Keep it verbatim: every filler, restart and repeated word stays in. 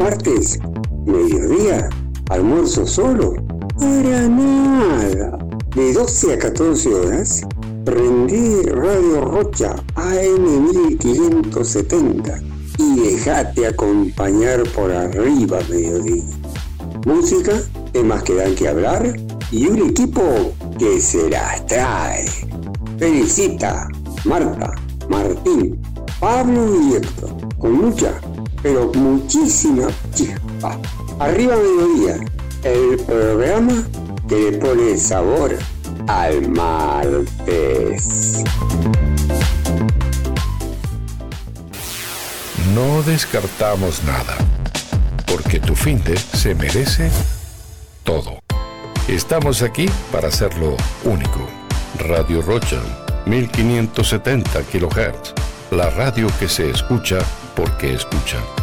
Martes, mediodía, almuerzo solo. Para nada. De doce a catorce horas, prendí Radio Rocha A M mil quinientos setenta y dejate acompañar por arriba mediodía. Música, temas que dan que hablar y un equipo que se las trae. Felicita, Marta, Martín, Pablo y Héctor, con mucha, pero muchísima chispa. Arriba mediodía, el programa que le pone sabor al martes. No descartamos nada, porque tu finde se merece todo. Estamos aquí para hacerlo único. Radio Rocha, mil quinientos setenta kilohertz, la radio que se escucha porque escucha.